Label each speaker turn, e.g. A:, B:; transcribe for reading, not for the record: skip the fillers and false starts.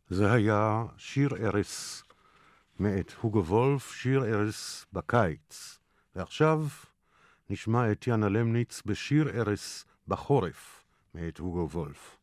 A: זה היה שיר ערש מאת הוגו וולף, שיר ערש בקיץ. ועכשיו נשמע את יאנה למניץ בשיר ערש בחורף מאת הוגו וולף.